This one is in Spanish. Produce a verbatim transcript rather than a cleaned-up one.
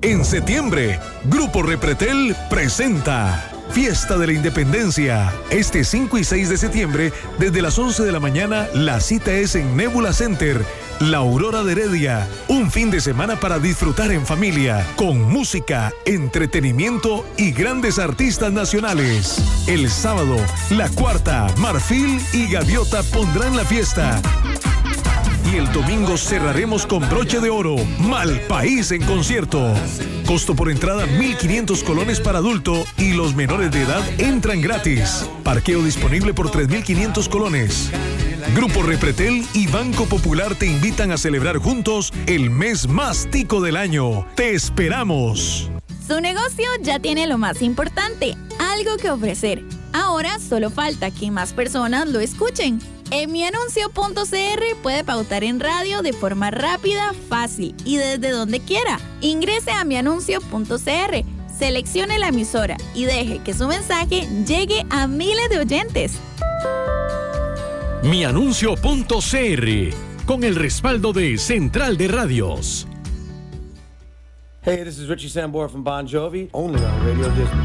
En septiembre, Grupo Repretel presenta Fiesta de la Independencia. Este cinco y seis de septiembre, desde las once de la mañana, la cita es en Nebula Center, La Aurora de Heredia. Un fin de semana para disfrutar en familia, con música, entretenimiento y grandes artistas nacionales. El sábado, La Cuarta, Marfil y Gaviota pondrán la fiesta. Y el domingo cerraremos con broche de oro, Malpaís en concierto. Costo por entrada mil quinientos colones para adulto y los menores de edad entran gratis. Parqueo disponible por tres mil quinientos colones. Grupo Repretel y Banco Popular te invitan a celebrar juntos el mes más tico del año. ¡Te esperamos! Su negocio ya tiene lo más importante, algo que ofrecer. Ahora solo falta que más personas lo escuchen. En mianuncio punto c r puede pautar en radio de forma rápida, fácil y desde donde quiera. Ingrese a mianuncio punto c r, seleccione la emisora y deje que su mensaje llegue a miles de oyentes. mianuncio punto c r, con el respaldo de Central de Radios. Hey, this is Richie Sambora from Bon Jovi, only on Radio Disney.